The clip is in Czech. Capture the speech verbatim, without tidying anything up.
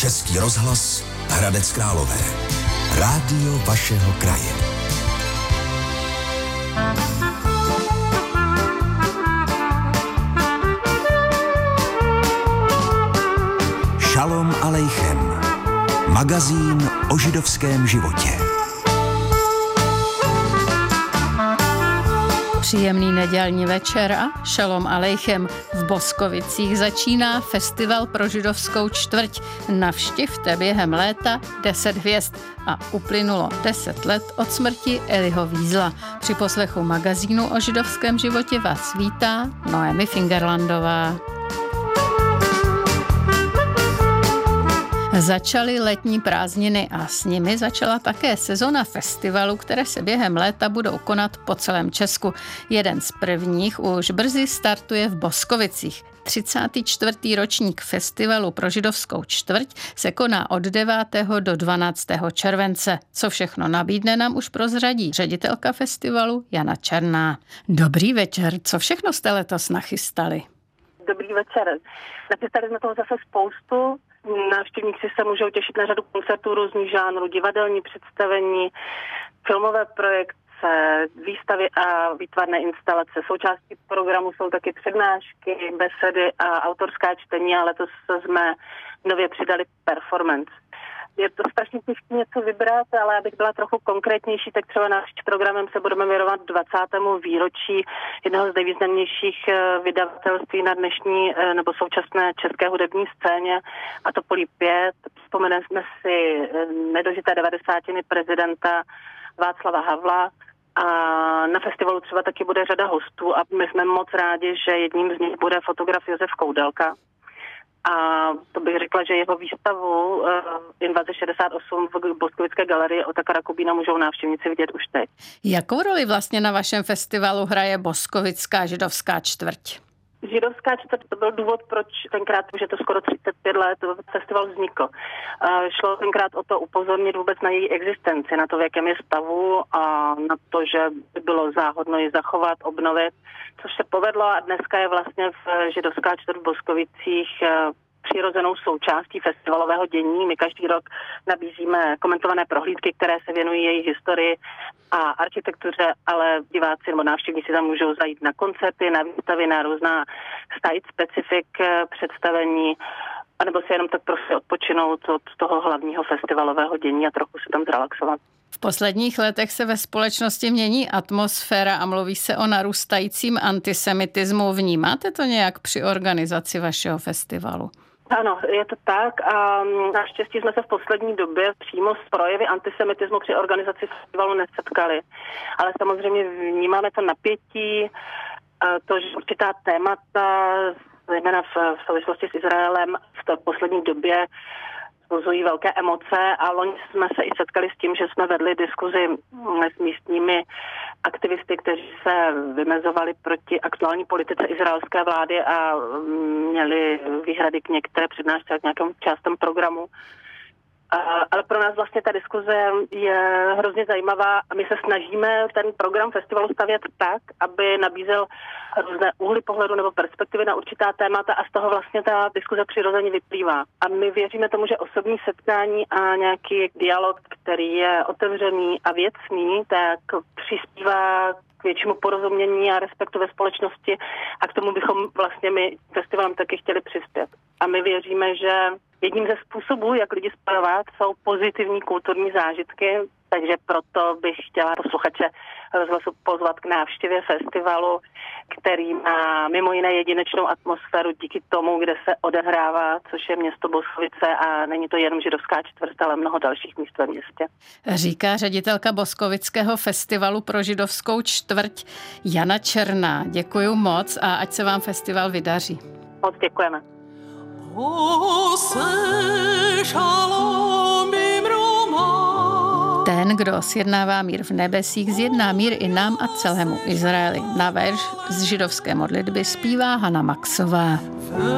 Český rozhlas Hradec Králové. Rádio vašeho kraje. Šalom alejchem. Magazín o židovském životě. Příjemný nedělní večer a šalom alejchem. V Boskovicích začíná festival pro židovskou čtvrť. Navštivte během léta deset hvězd a uplynulo deset let od smrti Eliho Wiesla. Při poslechu magazínu o židovském životě vás vítá Noemi Fingerlandová. Začaly letní prázdniny a s nimi začala také sezona festivalů, které se během léta budou konat po celém Česku. Jeden z prvních už brzy startuje v Boskovicích. třicátý čtvrtý ročník festivalu pro židovskou čtvrť se koná od devátého do dvanáctého července. Co všechno nabídne, nám už prozradí ředitelka festivalu Jana Černá. Dobrý večer, co všechno jste letos nachystali? Dobrý večer. Nachystali jsme toho zase spoustu. Návštěvníci se můžou těšit na řadu koncertů různých žánrů, divadelní představení, filmové projekce, výstavy a výtvarné instalace. Součástí programu jsou taky přednášky, besedy a autorská čtení, ale letos jsme nově přidali performance. Je to strašně těžké něco vybrat, ale abych byla trochu konkrétnější, tak třeba naším programem se budeme věnovat dvacátému výročí jednoho z nejvýznamnějších vydavatelství na dnešní nebo současné české hudební scéně, a to Polí pět. Vzpomeneme si nedožité devadesátiny prezidenta Václava Havla. A na festivalu třeba taky bude řada hostů a my jsme moc rádi, že jedním z nich bude fotograf Josef Koudelka. A to bych řekla, že jeho výstavu uh, Invaze šedesát osm v Boskovické galerii Otakara Kubína můžou návštěvníci vidět už teď. Jakou roli vlastně na vašem festivalu hraje Boskovická židovská čtvrť? Židovská čtvrť, to byl důvod, proč tenkrát, že to skoro třicet pět let festival vznikl. Uh, šlo tenkrát o to upozornit vůbec na její existenci, na to, v jakém je stavu a na to, že by bylo záhodno ji zachovat, obnovit, což se povedlo a dneska je vlastně v Židovská čtvrť v Boskovicích uh, přirozenou součástí festivalového dění. My každý rok nabízíme komentované prohlídky, které se věnují její historii a architektuře, ale diváci nebo návštěvníci tam můžou zajít na koncerty, na výstavy, na různá site specific představení, anebo si jenom tak prostě odpočinout od toho hlavního festivalového dění a trochu se tam zrelaxovat. V posledních letech se ve společnosti mění atmosféra a mluví se o narůstajícím antisemitismu. Vnímáte to nějak při organizaci vašeho festivalu? Ano, je to tak a naštěstí jsme se v poslední době přímo s projevy antisemitismu při organizaci festivalu nesetkali. Ale samozřejmě vnímáme to napětí, to, že určitá témata, zejména v, v souvislosti s Izraelem, v té poslední době vzbuzují velké emoce a loni jsme se i setkali s tím, že jsme vedli diskuzi s místními aktivisty, kteří se vymezovali proti aktuální politice izraelské vlády a měli výhrady k některé přednášce a k nějakému částem programu. Ale pro nás vlastně ta diskuze je hrozně zajímavá a my se snažíme ten program festivalu stavět tak, aby nabízel různé úhly pohledu nebo perspektivy na určitá témata a z toho vlastně ta diskuze přirozeně vyplývá. A my věříme tomu, že osobní setkání a nějaký dialog, který je otevřený a věcný, tak přispívá k většímu porozumění a respektu ve společnosti a k tomu bychom vlastně my festivalem taky chtěli přispět. A my věříme, že jedním ze způsobů, jak lidi spojovat, jsou pozitivní kulturní zážitky, takže proto bych chtěla posluchače rozhlasu pozvat k návštěvě festivalu, který má mimo jiné jedinečnou atmosféru díky tomu, kde se odehrává, což je město Boskovice a není to jenom židovská čtvrť, ale mnoho dalších míst ve městě. Říká ředitelka Boskovického festivalu pro židovskou čtvrť Jana Černá. Děkuju moc a ať se vám festival vydaří. Moc děkujeme. Ten, kdo sjednává mír v nebesích, zjedná mír i nám a celému Izraeli. Na verš z židovské modlitby zpívá Hana Maxová.